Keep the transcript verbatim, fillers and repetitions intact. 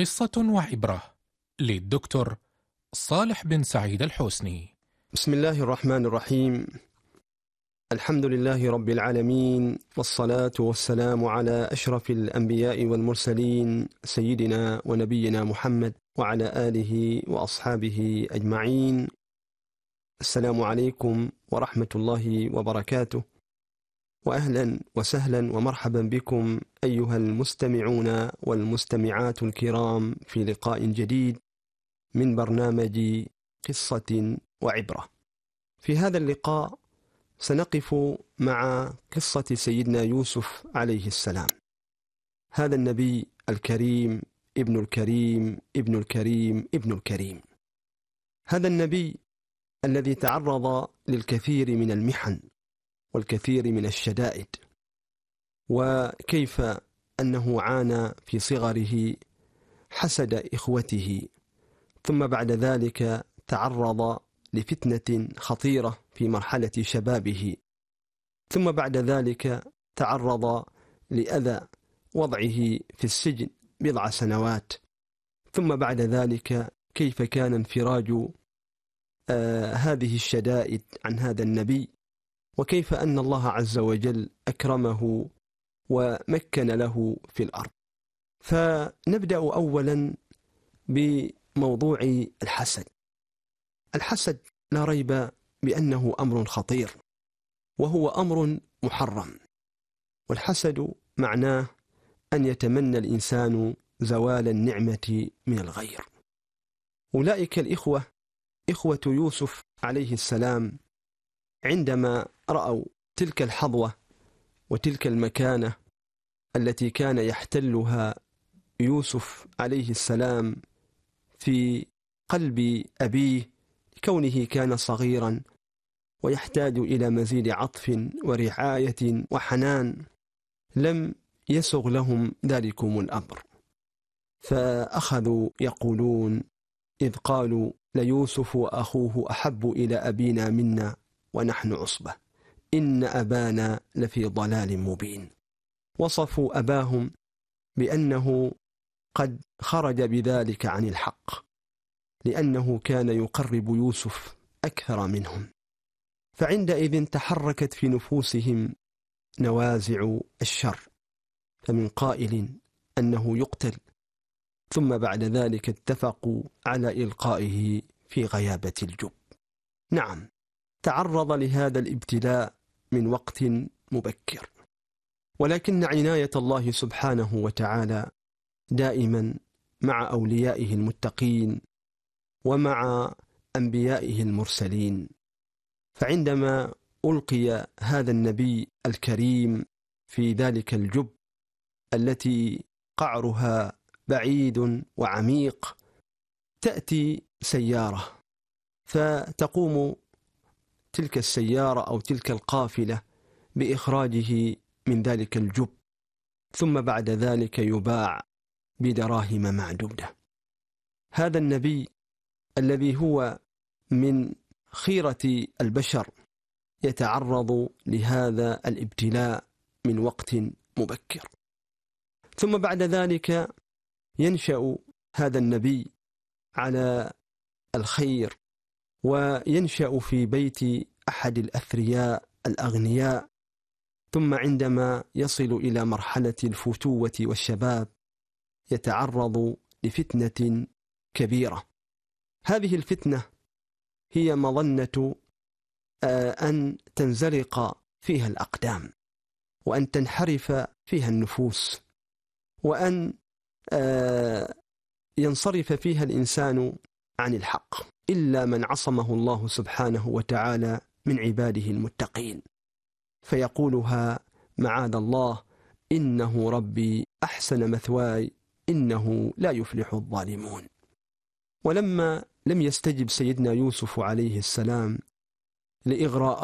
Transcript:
قصة وعبرة للدكتور صالح بن سعيد الحسني. بسم الله الرحمن الرحيم. الحمد لله رب العالمين، والصلاة والسلام على أشرف الأنبياء والمرسلين سيدنا ونبينا محمد وعلى آله وأصحابه أجمعين. السلام عليكم ورحمة الله وبركاته، وأهلا وسهلا ومرحبا بكم أيها المستمعون والمستمعات الكرام في لقاء جديد من برنامج قصة وعبرة. في هذا اللقاء سنقف مع قصة سيدنا يوسف عليه السلام، هذا النبي الكريم ابن الكريم ابن الكريم ابن الكريم، هذا النبي الذي تعرض للكثير من المحن والكثير من الشدائد، وكيف أنه عانى في صغره حسد إخوته، ثم بعد ذلك تعرض لفتنة خطيرة في مرحلة شبابه، ثم بعد ذلك تعرض لأذى وضعه في السجن بضع سنوات، ثم بعد ذلك كيف كان انفراج آه هذه الشدائد عن هذا النبي، وكيف أن الله عز وجل أكرمه ومكن له في الأرض. فنبدأ أولا بموضوع الحسد. الحسد لا ريب بأنه أمر خطير، وهو أمر محرم، والحسد معناه أن يتمنى الإنسان زوال النعمة من الغير. أولئك الإخوة إخوة يوسف عليه السلام عندما رأوا تلك الحظوة وتلك المكانة التي كان يحتلها يوسف عليه السلام في قلب أبيه، كونه كان صغيرا ويحتاج إلى مزيد عطف ورعاية وحنان، لم يسغ لهم ذلكم الأمر، فأخذوا يقولون إذ قالوا ليوسف وأخوه أحب إلى أبينا منا ونحن عصبة إن أبانا لفي ضلال مبين. وصفوا أباهم بأنه قد خرج بذلك عن الحق، لأنه كان يقرب يوسف أكثر منهم. فعندئذ تحركت في نفوسهم نوازع الشر، فمن قائل أنه يقتل، ثم بعد ذلك اتفقوا على إلقائه في غيابة الجب. نعم، تعرض لهذا الابتلاء من وقت مبكر، ولكن عناية الله سبحانه وتعالى دائما مع أوليائه المتقين ومع أنبيائه المرسلين. فعندما ألقي هذا النبي الكريم في ذلك الجب التي قعرها بعيد وعميق، تأتي سيارة، فتقوم تلك السيارة أو تلك القافلة بإخراجه من ذلك الجب، ثم بعد ذلك يباع بدراهم معدودة. هذا النبي الذي هو من خيرة البشر يتعرض لهذا الابتلاء من وقت مبكر، ثم بعد ذلك ينشأ هذا النبي على الخير، وينشأ في بيت أحد الأثرياء الأغنياء، ثم عندما يصل إلى مرحلة الفتوة والشباب يتعرض لفتنة كبيرة. هذه الفتنة هي مظنة أن تنزلق فيها الأقدام، وأن تنحرف فيها النفوس، وأن ينصرف فيها الإنسان عن الحق، إلا من عصمه الله سبحانه وتعالى من عباده المتقين، فيقولها معاذ الله إنه ربي أحسن مثواي إنه لا يفلح الظالمون. ولما لم يستجب سيدنا يوسف عليه السلام لإغراء